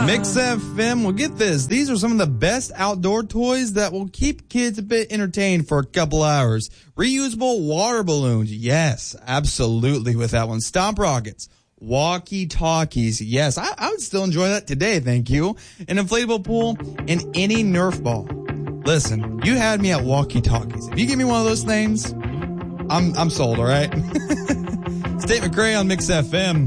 Mix FM, well, get this. These are some of the best outdoor toys that will keep kids a bit entertained for a couple hours. Reusable water balloons. Yes, absolutely with that one. Stomp rockets. Walkie-talkies. Yes, I would still enjoy that today, thank you. An inflatable pool and any Nerf ball. Listen, you had me at walkie-talkies. If you give me one of those things, I'm sold, all right? State McRae on Mix FM.